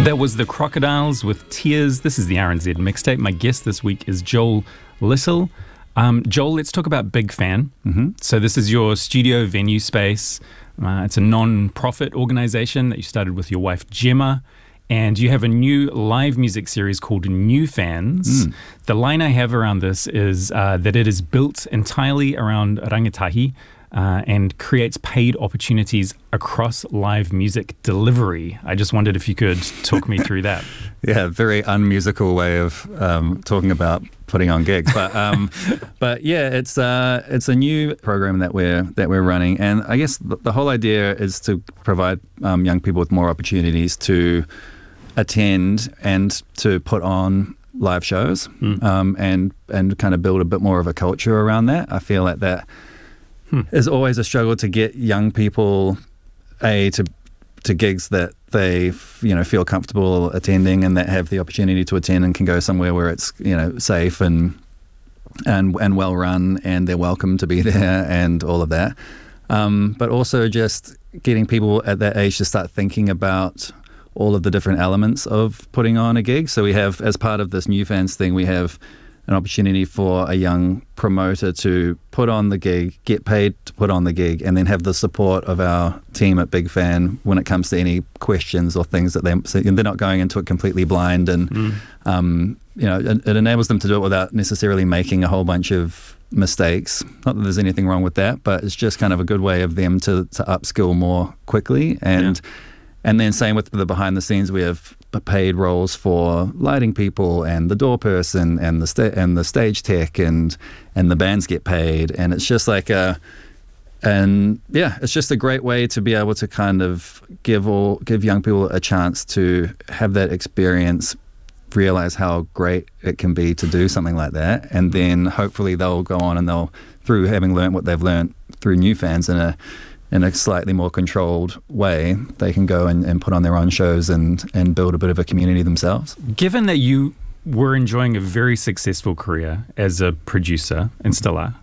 That was the Crocodiles with Tears. This is the RNZ Mixtape. My guest this week is Joel Lissell. Joel, let's talk about Big Fan. Mm-hmm. So this is your studio venue space. It's a non-profit organization that you started with your wife, Gemma. And you have a new live music series called New Fans. The line I have around this is that it is built entirely around rangatahi and creates paid opportunities across live music delivery. I just wondered if you could talk me through that. Yeah, very unmusical way of talking about putting on gigs, but yeah, it's a new program that we're running, and I guess the whole idea is to provide young people with more opportunities to attend and to put on live shows, and kind of build a bit more of a culture around that. I feel like that is always a struggle to get young people to gigs that they feel comfortable attending and that have the opportunity to attend and can go somewhere where it's safe and well run and they're welcome to be there and all of that. But also just getting people at that age to start thinking about all of the different elements of putting on a gig. So we have, as part of this New Fans thing, we have an opportunity for a young promoter to put on the gig, get paid to put on the gig, and then have the support of our team at Big Fan when it comes to any questions or things that they're not going into it completely blind. And it enables them to do it without necessarily making a whole bunch of mistakes. Not that there's anything wrong with that, but it's just kind of a good way of them to upskill more quickly. And then same with the behind the scenes, we have paid roles for lighting people and the door person and the stage tech and the bands get paid. And it's just like it's just a great way to be able to kind of give young people a chance to have that experience, realize how great it can be to do something like that. And then hopefully they'll go on and they'll, through having learned what they've learned through New Fans in a slightly more controlled way, they can go and put on their own shows and build a bit of a community themselves. Given that you were enjoying a very successful career as a producer and still are,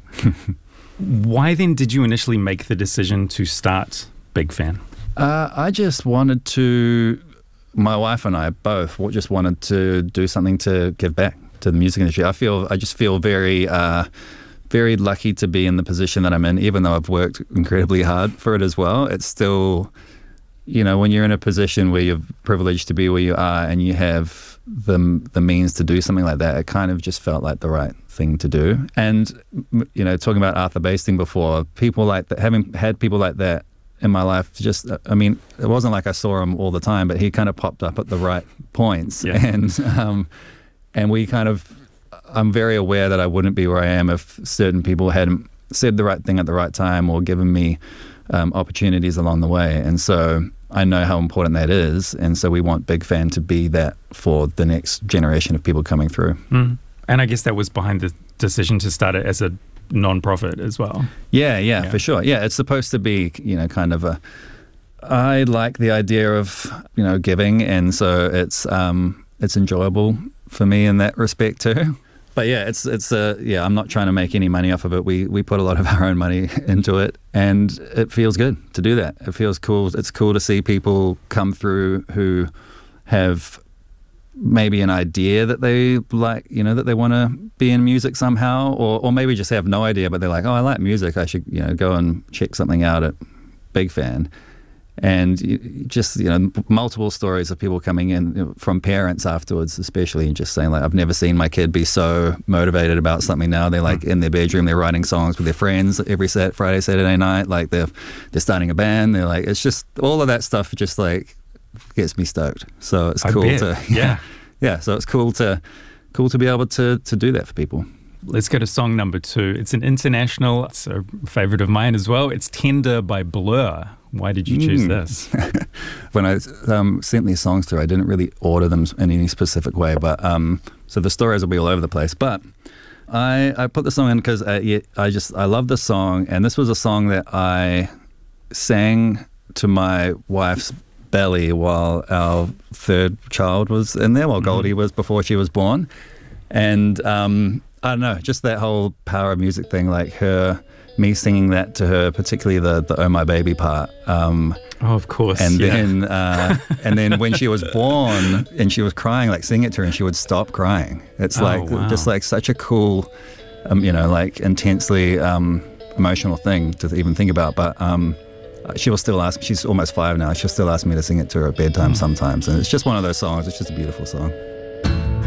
why then did you initially make the decision to start Big Fan? I just wanted to, my wife and I both just wanted to do something to give back to the music industry. I just feel very lucky to be in the position that I'm in, even though I've worked incredibly hard for it as well. It's still, when you're in a position where you're privileged to be where you are and you have the means to do something like that, it kind of just felt like the right thing to do. And, talking about Arthur Basting before, people like that, having had people like that in my life, it wasn't like I saw him all the time, but he kind of popped up at the right points. Yeah. And we kind of, I'm very aware that I wouldn't be where I am if certain people hadn't said the right thing at the right time or given me opportunities along the way. And so I know how important that is. And so we want Big Fan to be that for the next generation of people coming through. And I guess that was behind the decision to start it as a non-profit as well. Yeah, for sure. Yeah, it's supposed to be, kind of I like the idea of, giving. And so it's enjoyable for me in that respect too. But yeah, I'm not trying to make any money off of it. We put a lot of our own money into it, and it feels good to do that. It feels cool. It's cool to see people come through who have maybe an idea that they like, that they want to be in music somehow, or maybe just have no idea, but they're like, oh, I like music. I should, go and check something out at Big Fan. And just, multiple stories of people coming in from parents afterwards, especially, and just saying, like, I've never seen my kid be so motivated about something now. They're like in their bedroom, they're writing songs with their friends every Friday, Saturday night. Like they're starting a band. They're like, it's just all of that stuff just like gets me stoked. So it's cool to, yeah. So it's cool to be able to do that for people. Let's go to song number 2. It's an international, it's a favorite of mine as well. It's Tender by Blur. Why did you choose this? When I sent these songs through, I didn't really order them in any specific way, but so the stories will be all over the place. But I put the song in because I love the song, and this was a song that I sang to my wife's belly while our third child was in there, while Goldie was before she was born, and I don't know, just that whole power of music thing, like me singing that to her, particularly the Oh My Baby part. Oh, of course. And then when she was born and she was crying, like sing it to her, and she would stop crying. It's just like such a cool, like intensely emotional thing to even think about. But she will still ask. She's almost 5 now. She'll still ask me to sing it to her at bedtime sometimes, and it's just one of those songs. It's just a beautiful song.